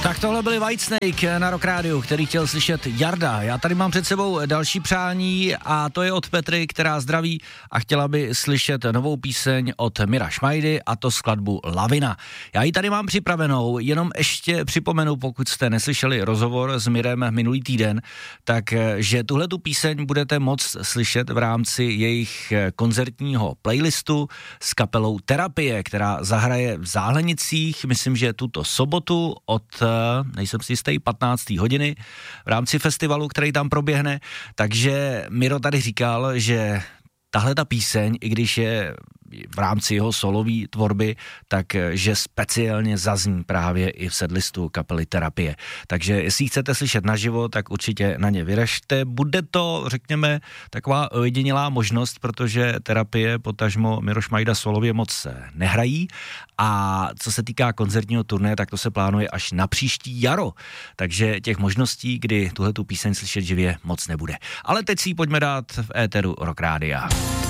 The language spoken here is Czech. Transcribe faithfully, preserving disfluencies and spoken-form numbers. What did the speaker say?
Tak tohle byli Whitesnake na Rock Rádiu, který chtěl slyšet Jarda. Já tady mám před sebou další přání a to je od Petry, která zdraví a chtěla by slyšet novou píseň od Mira Šmajdy a to skladbu Lavina. Já ji tady mám připravenou, jenom ještě připomenu, pokud jste neslyšeli rozhovor s Mirem minulý týden, tak že tuhle tu píseň budete moct slyšet v rámci jejich koncertního playlistu s kapelou Terapie, která zahraje v Záhlenicích, myslím, že tuto sobotu od nejsem si jistý, patnácté hodiny v rámci festivalu, který tam proběhne, takže Miro tady říkal, že tahle ta píseň, i když je v rámci jeho solové tvorby, takže speciálně zazní právě i v setlistu kapely Terapie. Takže jestli chcete slyšet naživo, tak určitě na ně vyražte. Bude to, řekněme, taková ojedinělá možnost, protože Terapie, potažmo Miro Šmajda solově moc nehrají a co se týká koncertního turné, tak to se plánuje až na příští jaro. Takže těch možností, kdy tuhletu píseň slyšet živě, moc nebude. Ale teď si ji pojďme dát v éteru Rock Rádia.